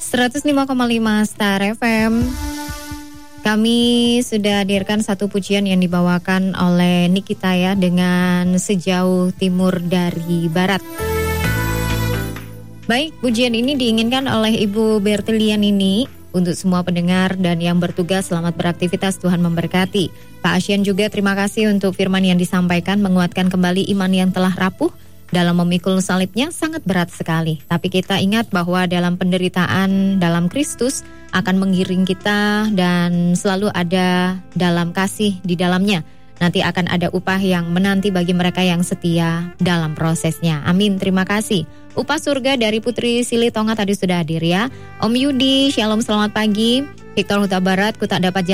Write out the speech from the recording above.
105,5 Star FM. Kami sudah hadirkan satu pujian yang dibawakan oleh Nikita ya, dengan Sejauh Timur dari Barat. Baik, pujian ini diinginkan oleh Ibu Bertilian ini untuk semua pendengar dan yang bertugas. Selamat beraktivitas, Tuhan memberkati. Pak Asyan juga terima kasih untuk firman yang disampaikan, menguatkan kembali iman yang telah rapuh. Dalam memikul salibnya sangat berat sekali. Tapi kita ingat bahwa dalam penderitaan dalam Kristus akan mengiring kita dan selalu ada dalam kasih di dalamnya. Nanti akan ada upah yang menanti bagi mereka yang setia dalam prosesnya. Amin, terima kasih. Upah surga dari Putri Sili Tonga tadi sudah hadir ya. Om Yudi, shalom, selamat pagi. Victor Huta Barat, ku tak dapat